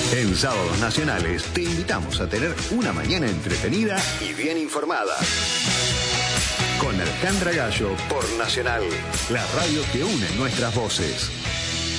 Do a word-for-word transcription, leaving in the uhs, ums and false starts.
En Sábados Nacionales te invitamos a tener una mañana entretenida y bien informada. Con Alejandra Gallo por Nacional, la radio que une nuestras voces.